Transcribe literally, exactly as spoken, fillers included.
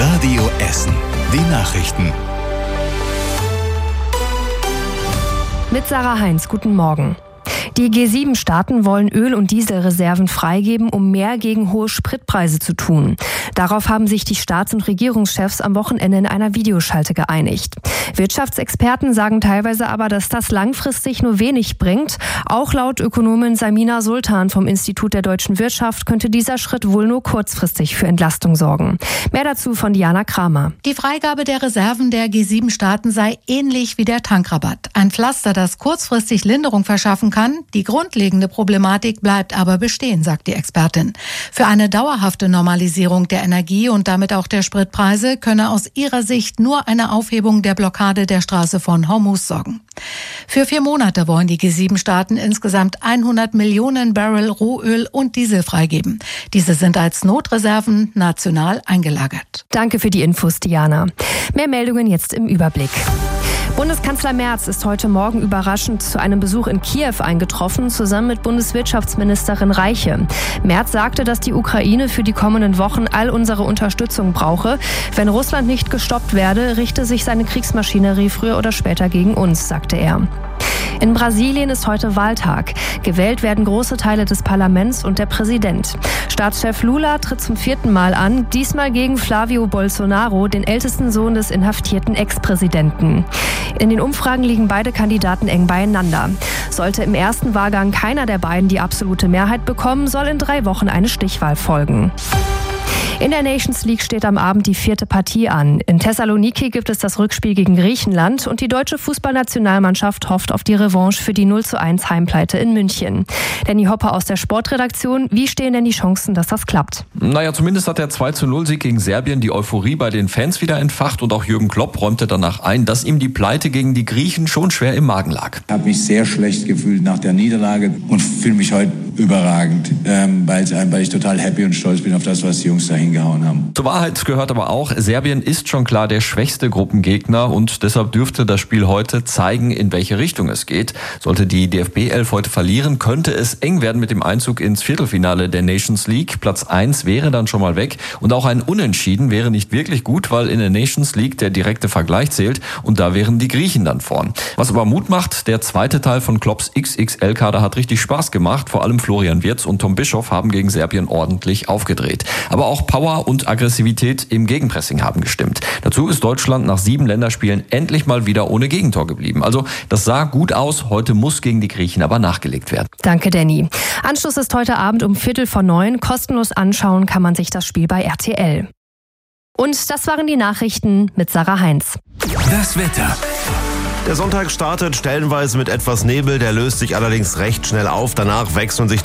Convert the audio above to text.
Radio Essen. Die Nachrichten. Mit Sarah Heinz, guten Morgen. Die G sieben Staaten wollen Öl- und Dieselreserven freigeben, um mehr gegen hohe Spritpreise zu tun. Darauf haben sich die Staats- und Regierungschefs am Wochenende in einer Videoschalte geeinigt. Wirtschaftsexperten sagen teilweise aber, dass das langfristig nur wenig bringt. Auch laut Ökonomin Samina Sultan vom Institut der deutschen Wirtschaft könnte dieser Schritt wohl nur kurzfristig für Entlastung sorgen. Mehr dazu von Diana Kramer. Die Freigabe der Reserven der G sieben Staaten sei ähnlich wie der Tankrabatt. Ein Pflaster, das kurzfristig Linderung verschaffen kann. Die grundlegende Problematik bleibt aber bestehen, sagt die Expertin. Für eine dauerhafte Normalisierung der Energie und damit auch der Spritpreise könne aus ihrer Sicht nur eine Aufhebung der Blockade der Straße von Hormuz sorgen. Für vier Monate wollen die G sieben Staaten insgesamt hundert Millionen Barrel Rohöl und Diesel freigeben. Diese sind als Notreserven national eingelagert. Danke für die Infos, Diana. Mehr Meldungen jetzt im Überblick. Bundeskanzler Merz ist heute Morgen überraschend zu einem Besuch in Kiew eingetroffen, zusammen mit Bundeswirtschaftsministerin Reiche. Merz sagte, dass die Ukraine für die kommenden Wochen all unsere Unterstützung brauche. Wenn Russland nicht gestoppt werde, richte sich seine Kriegsmaschinerie früher oder später gegen uns, sagte er. In Brasilien ist heute Wahltag. Gewählt werden große Teile des Parlaments und der Präsident. Staatschef Lula tritt zum vierten Mal an, diesmal gegen Flavio Bolsonaro, den ältesten Sohn des inhaftierten Ex-Präsidenten. In den Umfragen liegen beide Kandidaten eng beieinander. Sollte im ersten Wahlgang keiner der beiden die absolute Mehrheit bekommen, soll in drei Wochen eine Stichwahl folgen. In der Nations League steht am Abend die vierte Partie an. In Thessaloniki gibt es das Rückspiel gegen Griechenland und die deutsche Fußballnationalmannschaft hofft auf die Revanche für die null zu eins Heimpleite in München. Danny Hopper aus der Sportredaktion, wie stehen denn die Chancen, dass das klappt? Naja, zumindest hat der zwei zu null Sieg gegen Serbien die Euphorie bei den Fans wieder entfacht und auch Jürgen Klopp räumte danach ein, dass ihm die Pleite gegen die Griechen schon schwer im Magen lag. Ich habe mich sehr schlecht gefühlt nach der Niederlage und fühle mich heute überragend, ähm, weil, weil ich total happy und stolz bin auf das, was die Jungs da hingehauen haben. Zur Wahrheit gehört aber auch, Serbien ist schon klar der schwächste Gruppengegner und deshalb dürfte das Spiel heute zeigen, in welche Richtung es geht. Sollte die D F B elf heute verlieren, könnte es eng werden mit dem Einzug ins Viertelfinale der Nations League. Platz eins wäre dann schon mal weg und auch ein Unentschieden wäre nicht wirklich gut, weil in der Nations League der direkte Vergleich zählt und da wären die Griechen dann vorn. Was aber Mut macht, der zweite Teil von Klopps X X L-Kader hat richtig Spaß gemacht. Vor allem Florian Wirtz und Tom Bischoff haben gegen Serbien ordentlich aufgedreht. Aber auch Power und Aggressivität im Gegenpressing haben gestimmt. Dazu ist Deutschland nach sieben Länderspielen endlich mal wieder ohne Gegentor geblieben. Also das sah gut aus. Heute muss gegen die Griechen aber nachgelegt werden. Danke, Danny. Anschluss ist heute Abend um Viertel vor neun. Kostenlos anschauen kann man sich das Spiel bei R T L. Und das waren die Nachrichten mit Sarah Heinz. Das Wetter. Der Sonntag startet stellenweise mit etwas Nebel, der löst sich allerdings recht schnell auf. Danach wechseln sich